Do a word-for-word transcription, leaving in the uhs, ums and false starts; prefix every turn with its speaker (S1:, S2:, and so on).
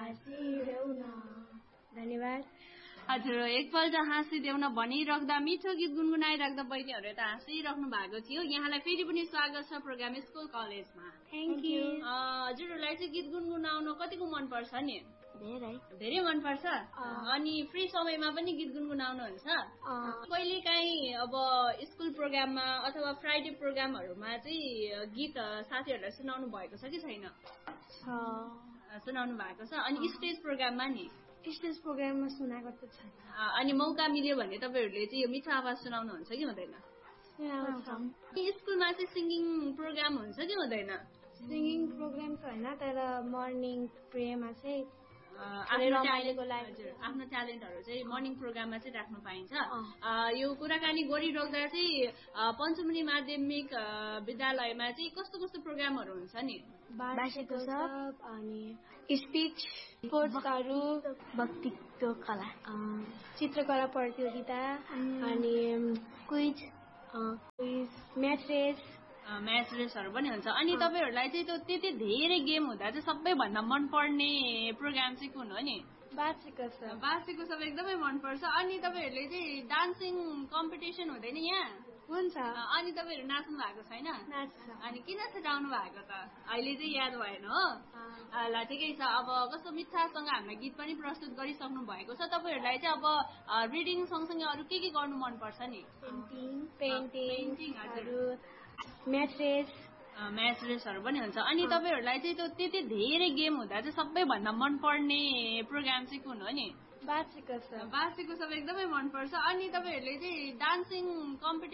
S1: हाँसिदेऊ न। धन्यवाद।
S2: हजुर एकपल्ट हाँसिदेऊ न भनिराख्दा मिठो गीत गुनगुनाइराख्दा बहिनीहरू त हाँसिराख्नु भएको थियो। यहाँलाई फेरि पनि स्वागत छ प्रोग्राम स्कुल कलेजमा।
S1: Thank you.
S2: हजुरहरूलाई चाहिँ गीत गुनगुनाउन कतिको मनपर्छ नि?
S1: धेरै
S2: धेरै मनपर्छ। अनि फ्री समयमा पनि गीत गुनगुनाउनुहुन्छ? कहिले काहीँ अब स्कुल प्रोग्राममा अथवा फ्राइडे प्रोग्रामहरूमा चाहिँ गीत साथीहरूलाई सुनाउनु भएको छ कि छैन? सुनाउनु भएको छ। अनि स्टेज प्रोग्राममा नि?
S1: स्टेज प्रोग्राममा सुनाएको त छैन।
S2: अनि मौका मिल्यो भने तपाईँहरूले चाहिँ यो मिठो आवाज सुनाउनुहुन्छ कि हुँदैन? स्कुलमा चाहिँ सिङ्गिङ प्रोग्राम हुन्छ कि हुँदैन?
S1: सिङ्गिङ प्रोग्राम त होइन, तर मर्निङ प्रेमा चाहिँ
S2: आफ्नो ट्यालेन्टहरू चाहिँ मर्निङ प्रोग्राममा चाहिँ राख्नु पाइन्छ। यो कुराकानी गरिराख्दा चाहिँ पञ्चमुनि माध्यमिक विद्यालयमा चाहिँ कस्तो कस्तो प्रोग्रामहरू हुन्छ नि?
S1: वार्षिकोत्सव अनि स्पिच, स्पोर्ट्सहरू, वक्तृत्व कला, चित्रकला प्रतियोगिता अनि quiz, quiz match race
S2: match रेसहरू पनि हुन्छ। अनि तपाईँहरूलाई चाहिँ त्यो त्यति धेरै गेम हुँदा चाहिँ सबैभन्दा मनपर्ने प्रोग्राम चाहिँ कुन हो नि?
S1: वार्षिकोत्सव।
S2: वार्षिकोत्सव एकदमै मनपर्छ। अनि तपाईँहरूले चाहिँ डान्सिङ कम्पिटिसन हुँदैन यहाँ?
S1: हुन्छ।
S2: अनि तपाईँहरू नाच्नु भएको छैन?
S1: नाच्छ।
S2: अनि किन छुटाउनु भएको त? अहिले चाहिँ याद भएन हो? ल ठिकै छ। अब कस्तो मिठासँग हामीलाई गीत पनि प्रस्तुत गरिसक्नु भएको छ। तपाईँहरूलाई चाहिँ अब रिडिङ सँगसँगै अरू के के गर्नु मनपर्छ नि?
S1: पेन्टिङ पेन्टिङहरू, म्याच रेस
S2: म्याच रेसहरू पनि हुन्छ। अनि तपाईँहरूलाई चाहिँ त्यो त्यति धेरै गेम हुँदा चाहिँ सबैभन्दा मनपर्ने प्रोग्राम चाहिँ कुन हो नि?
S1: वार्षिकोत्सव।
S2: वार्षिकोत्सव एकदमै मनपर्छ। अनि तपाईँहरूले चाहिँ डान्सिङ कम्पिटिसन